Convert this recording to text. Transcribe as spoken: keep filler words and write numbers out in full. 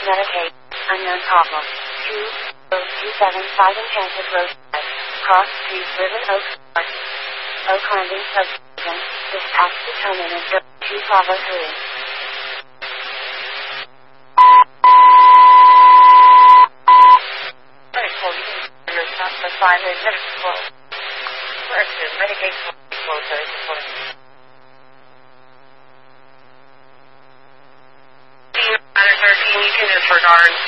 Medicaid. Unknown problem. two oh two seven five Enchanted Road Drive. Cross Street, River Oaks, Park. Oak Landing Substation. Dispatch determinant two Bravo three. The sign is closed. Correction. Medicaid closed. thirteen, you can disregard.